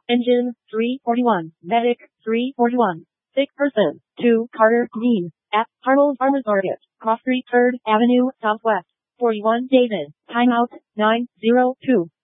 Engine, 341. Medic, 341. Sick person, 2 Carter Green. At Harlow Farmers Market, Cross Street 3rd Avenue, Southwest. 41 David. Timeout, 9:02.